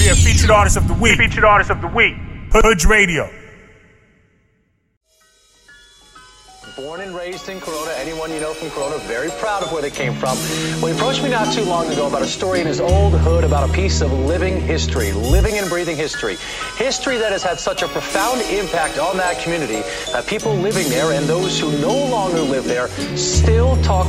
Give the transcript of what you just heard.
be a featured artist of the week. Featured artist of the week. Hood Radio. Born and raised in Corona, anyone you know from Corona, very proud of where they came from. Well, he approached me not too long ago about a story in his old hood about a piece of living history, living and breathing history. History that has had such a profound impact on that community that people living there and those who no longer live there still talk